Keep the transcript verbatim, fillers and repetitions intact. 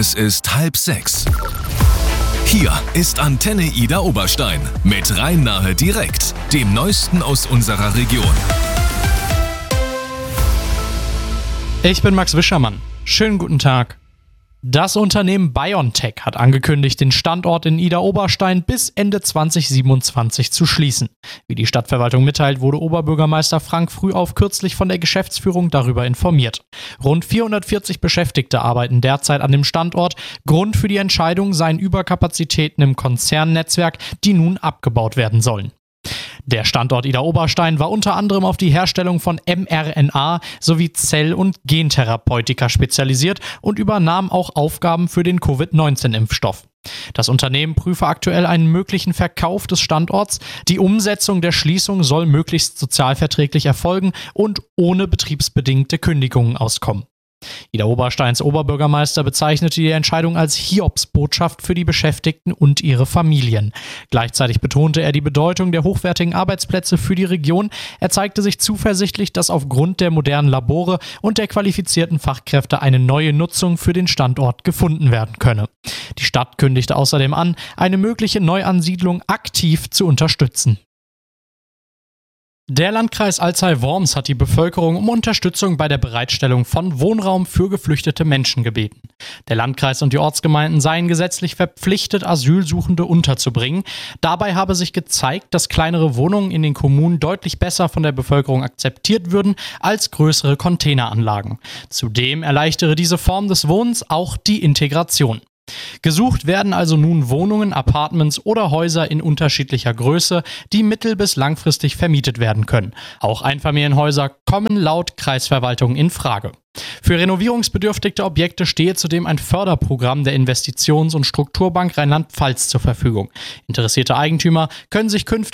Es ist halb sechs. Hier ist Antenne Ida Oberstein mit Rhein-Nahe direkt, dem Neuesten aus unserer Region. Ich bin Max Wischermann. Schönen guten Tag. Das Unternehmen BioNTech hat angekündigt, den Standort in Ida Oberstein bis Ende zwanzig siebenundzwanzig zu schließen. Wie die Stadtverwaltung mitteilt, wurde Oberbürgermeister Frank Frühauf kürzlich von der Geschäftsführung darüber informiert. Rund vierhundertvierzig Beschäftigte arbeiten derzeit an dem Standort. Grund für die Entscheidung seien Überkapazitäten im Konzernnetzwerk, die nun abgebaut werden sollen. Der Standort Ida Oberstein war unter anderem auf die Herstellung von mRNA sowie Zell- und Gentherapeutika spezialisiert und übernahm auch Aufgaben für den Covid neunzehn Impfstoff. Das Unternehmen prüfe aktuell einen möglichen Verkauf des Standorts. Die Umsetzung der Schließung soll möglichst sozialverträglich erfolgen und ohne betriebsbedingte Kündigungen auskommen. Ida Obersteins Oberbürgermeister bezeichnete die Entscheidung als Hiobsbotschaft für die Beschäftigten und ihre Familien. Gleichzeitig betonte er die Bedeutung der hochwertigen Arbeitsplätze für die Region. Er zeigte sich zuversichtlich, dass aufgrund der modernen Labore und der qualifizierten Fachkräfte eine neue Nutzung für den Standort gefunden werden könne. Die Stadt kündigte außerdem an, eine mögliche Neuansiedlung aktiv zu unterstützen. Der Landkreis Alzey-Worms hat die Bevölkerung um Unterstützung bei der Bereitstellung von Wohnraum für geflüchtete Menschen gebeten. Der Landkreis und die Ortsgemeinden seien gesetzlich verpflichtet, Asylsuchende unterzubringen. Dabei habe sich gezeigt, dass kleinere Wohnungen in den Kommunen deutlich besser von der Bevölkerung akzeptiert würden als größere Containeranlagen. Zudem erleichtere diese Form des Wohnens auch die Integration. Gesucht werden also nun Wohnungen, Apartments oder Häuser in unterschiedlicher Größe, die mittel- bis langfristig vermietet werden können. Auch Einfamilienhäuser kommen laut Kreisverwaltung in Frage. Für renovierungsbedürftige Objekte stehe zudem ein Förderprogramm der Investitions- und Strukturbank Rheinland-Pfalz zur Verfügung. Interessierte Eigentümer können sich künftig